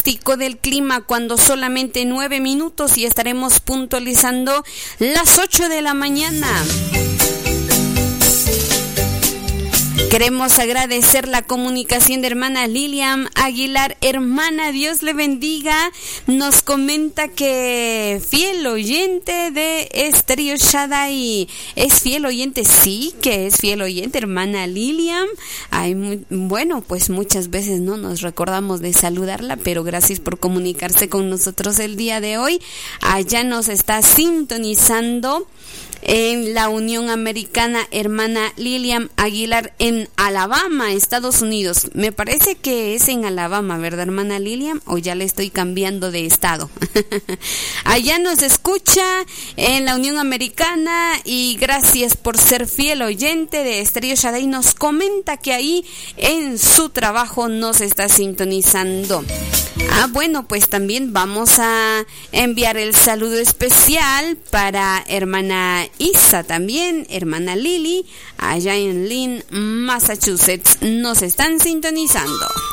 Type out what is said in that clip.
pronóstico del clima cuando solamente 9 minutos y estaremos puntualizando las 8 de la mañana. Queremos agradecer la comunicación de hermana Lilian Aguilar. Hermana, Dios le bendiga. Nos comenta que fiel oyente de Estéreo Shaddai. ¿Es fiel oyente? Sí, que es fiel oyente, hermana Lilian. Bueno, pues muchas veces no nos recordamos de saludarla, pero gracias por comunicarse con nosotros el día de hoy. Allá nos está sintonizando en la Unión Americana, hermana Lilian Aguilar, en Alabama, Estados Unidos. Me parece que es en Alabama, ¿verdad, hermana Lilian? O ya le estoy cambiando de estado. Allá nos escucha en la Unión Americana y gracias por ser fiel oyente de Estéreo Shaddai. Nos comenta que ahí en su trabajo nos está sintonizando. Bueno, pues también vamos a enviar el saludo especial para hermana Isa, también hermana Lili, allá en Lynn, Massachusetts, nos están sintonizando.